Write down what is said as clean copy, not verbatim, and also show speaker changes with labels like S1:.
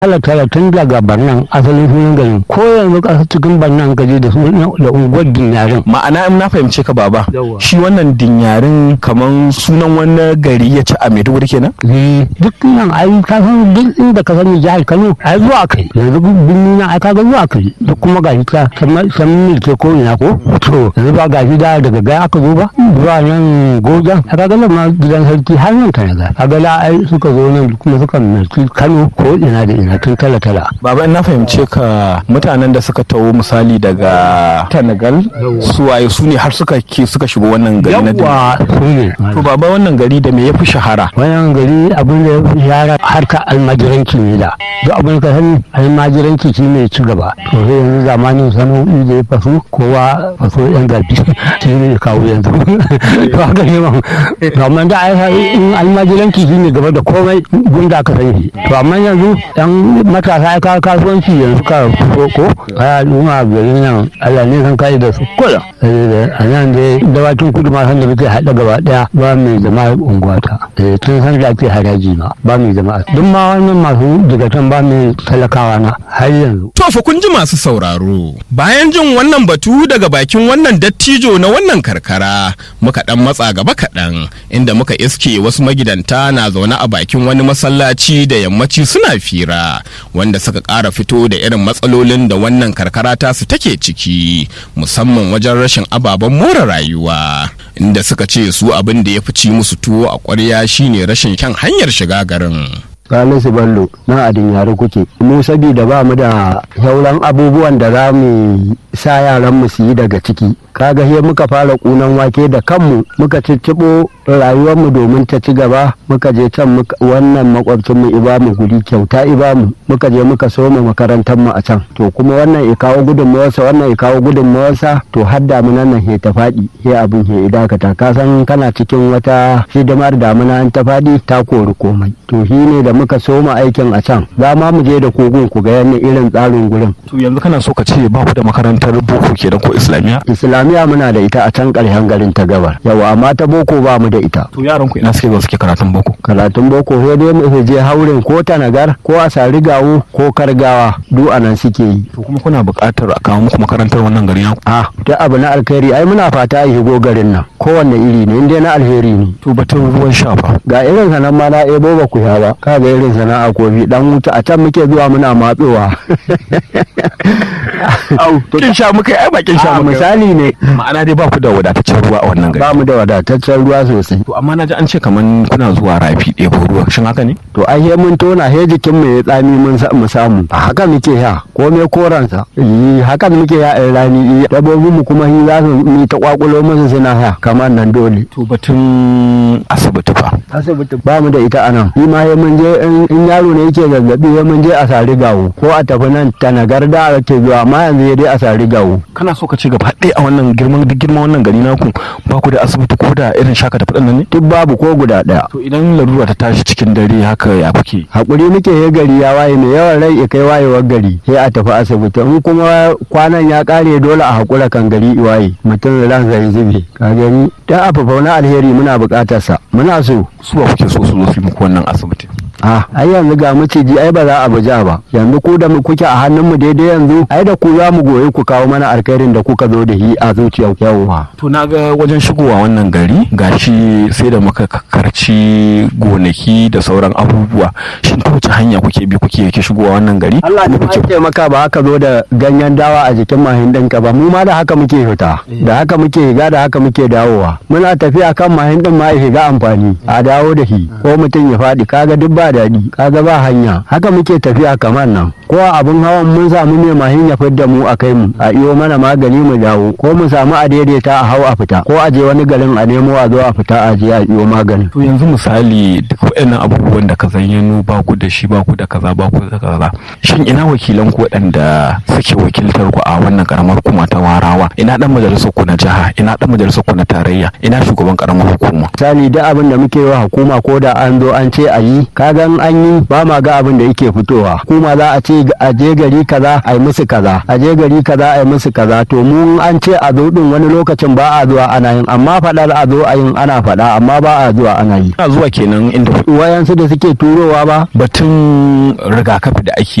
S1: tala tun daga Barnan asalin sunan garin ko yanzu ƙasa cikin Barnan ka je da unguwar Dinyarin.
S2: Ma'ana in na fahimce ka baba shi wannan Dinyarin kaman sunan wani gari ya ci a Maiduguri kenan?
S1: Duk nan ai ka san duk inda ka sani jihar Kano ai zuwa kai yanzu birni na ai ka ga zuwa kai duk kuma gashi ta san milke ko ina ko to yanzu ba gashi daga gaya aka zo ba zuwa nan Gojan aka ga ma gidan sarki har nan Tanagar aka ga ai suka zo nan kuma suka milki Kano ko ina da ina tun tala.
S2: Baba na fahimce ka mutanen da suka tawo misali daga Tanagar su waye su ne har suka shigo wannan gari na
S1: Yawa su ne.
S2: To baba wannan gari da me ya fi shahara?
S1: Wannan gari abin da ya fi shahara harka almajiranci ne da duk abin ka sani almajiranci shi ne ci gaba to sai yanzu zamanin sana'o'i da ya faso kowa faso yan garbi shi ne kawo yanzu to haka ne ma amma da ai almajiranci shi ne gaba da komai gunda aka sani to amma yanzu dan matasa ya kawo kasuwanci yanzu ka fito ko kaya al'umma gari nan Allah ne kan kai da su kula a nan da dawakin kudu ma san da muke haɗa gaba ɗaya ba mai jama'a unguwata tun san da ake haraji ma ba mai jama'a duk ma wannan masu jigatan ba mai talakawa na har yanzu.
S3: To fa kun ji masu sauraro bayan jin wannan batu daga bakin wannan dattijo na wannan karkara muka dan matsa gaba kaɗan inda muka iske wasu magidanta na zaune a bakin wani masallaci da yammaci suna fira wanda suka ƙara fito da irin matsalolin da wannan karkara tasu take ciki musamman wajen rashin ababen more rayuwa inda suka ce su abin da ya fi ci musu tuwo a ƙwarya shine rashin kyan hanyar shiga garin.
S1: Salisu Bello na adin yare kuke mu sabida ba mu da sauran abubuwan da za mu sa yaran mu su yi daga ciki kaga he muka fara kunan wake da kanmu muka ciccibo rayuwar mu domin ta ci gaba muka je can wannan makwabcin mu ibamu guri kyauta ibamu muka je muka soma makarantar mu a can to kuma wannan ya kawo gudunmawarsa wannan ya kawo gudunmawarsa to har damunan nan he ta faɗi he abin he idakata ka san kana cikin wata hidimar damuna an ta faɗi ta kori komai to shi ne da muka soma aikin a can za ma mu je da kogon ku ga yanne irin tsarin gurin.
S2: To yanzu kana so ka ce ba ku da makarantar boko kenan ko islamiya?
S1: Islamiya muna da ita a can ƙarshen garin ta gabar yawa amma ta boko ba mu da ita.
S2: To yaran ku ina suke karatun boko?
S1: Karatun boko sai dai mu je hauren ko Tanagar ko a Sarigawo ko Kargawa duk anan suke yi.
S2: To kuma kuna buƙatar a kawo muku makarantar wannan gari na?
S1: Ta abu na alkhairi ai muna fata a shigo garin nan kowanne iri ne inda na alheri ne.
S2: To batun ruwan sha fa?
S1: Ga irin sanan ma na ebo ba ku ya ba ka ga irin sana'a kofi dan wuta a can muke zuwa muna matsowa.
S2: Kin sha muka ai bakin sha muka
S1: misali ne
S2: ma'ana dai ba ku da wadataccen ruwa a wannan gari.
S1: Ba mu da wadataccen ruwa sosai.
S2: To amma na ji an ce kaman kuna zuwa rafi ɗebo ruwa shin haka ne?
S1: To ai he mun tona he jikin mu ya tsami mun samu a haka muke ya komai koransa haka muke ya a rani dabbobin mu kuma hi za su mi ta kwakulo musu suna haya kamar nan dole.
S2: To batun asibiti fa?
S1: Asibiti ba mu da ita anan shi ma he mun je in yaro ne yake zazzabi he mun je a Sarigawo ko a tafi nan Tanagar da ake zuwa amma yanzu dai a Sarigawo.
S2: Kana so ka ce gaba ɗaya a wannan girman wannan gari naku ba ku da asibiti ko da irin shaka da faɗin nan ne?
S1: Duk babu ko guda ɗaya.
S2: To idan larura ta tashi cikin dare haka ya kuke?
S1: Hakuri muke he gari ya waye mai yawan rai ya kai wayewar gari sai a tafi asibiti in kuma kwanan ya kare dole a hakura kan gari iwaye mutum ran zai zube ka gani dan afafa na alheri muna buƙatar sa muna so
S2: suwa kuke so su zo su muku wannan asibiti?
S1: ai yanzu ga maciji ai ba za a buja ba yanzu ku da kuke a hannun mu daidai yanzu ai da ku za mu goyi ku kawo mana alkhairin da kuka zo da shi a zuciyar yawa.
S2: To na ga wajen shigowa wannan gari gashi sai da muka karci gonaki da sauran abubuwa shin ta wace hanya kuke bi kuke shigowa wannan gari?
S1: Allah ne ya maka ba haka zo da ganyen dawa a jikin mahin ɗinka ba mu ma da haka muke fita da haka muke higa da haka muke dawowa muna tafiya kan mahin ɗin ma ya shiga amfani a dawo da shi ko mutum ya faɗi kaga duk ba daɗi kaga ba hanya haka muke tafiya kamar nan ko abin hawan mun samu mai mahin ya fidda mu a kai mu a iyo mana magani mu dawo ko mu samu a daidaita a hau a fita ko a je wani garin a nemo a zo a fita a je a iyo maganin.
S2: To yanzu misali duk waɗannan abubuwan da ka zayyano ba ku da shi ba ku da kaza ba ku da kaza shin ina wakilan ku waɗanda suke wakiltar ku a wannan karamar hukuma ta Warawa ina dan majalisar ku na jiha ina dan majalisar ku na tarayya ina shugaban karamar hukuma?
S1: Misali duk abin da muke wa hukuma ko da an zo an ce a yi kaga gan an yi ba ma ga abin da yake fitowa, kuma za a ce a je gari kaza a yi musu kaza, a je gari kaza a yi musu kaza. To mu an ce a zo din wani lokacin ba a zuwa ana yin, amma faɗar a zo a yin ana faɗa amma ba a zuwa ana yi.
S2: zuwa kenan inda
S1: wayansu da suke turowa ba
S2: batun rigakafi da ake